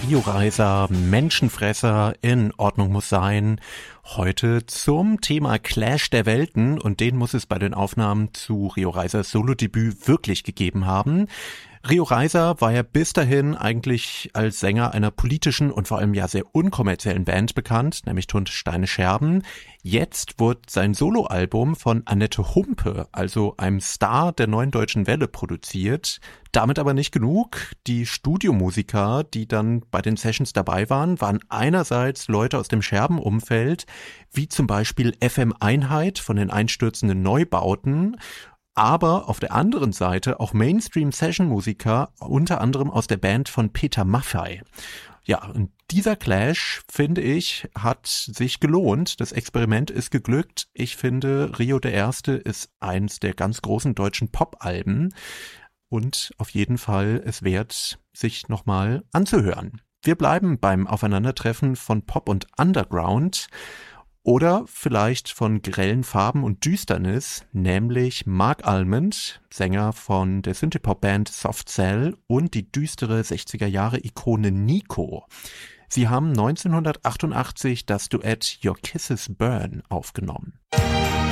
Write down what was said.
Rio Reiser, Menschenfresser, in Ordnung muss sein. Heute zum Thema Clash der Welten, und den muss es bei den Aufnahmen zu Rio Reisers Solodebüt wirklich gegeben haben. Rio Reiser war ja bis dahin eigentlich als Sänger einer politischen und vor allem ja sehr unkommerziellen Band bekannt, nämlich Tund Steine Scherben. Jetzt wurde sein Soloalbum von Annette Humpe, also einem Star der Neuen Deutschen Welle, produziert. Damit aber nicht genug. Die Studiomusiker, die dann bei den Sessions dabei waren einerseits Leute aus dem Scherben-Umfeld, wie zum Beispiel FM Einheit von den einstürzenden Neubauten, aber auf der anderen Seite auch Mainstream-Session-Musiker, unter anderem aus der Band von Peter Maffay. Ja, und dieser Clash, finde ich, hat sich gelohnt. Das Experiment ist geglückt. Ich finde, Rio der Erste ist eins der ganz großen deutschen Pop-Alben und auf jeden Fall es wert, sich nochmal anzuhören. Wir bleiben beim Aufeinandertreffen von Pop und Underground. Oder vielleicht von grellen Farben und Düsternis, nämlich Mark Almond, Sänger von der Synthie-Pop-Band Soft Cell, und die düstere 60er-Jahre-Ikone Nico. Sie haben 1988 das Duett Your Kisses Burn aufgenommen.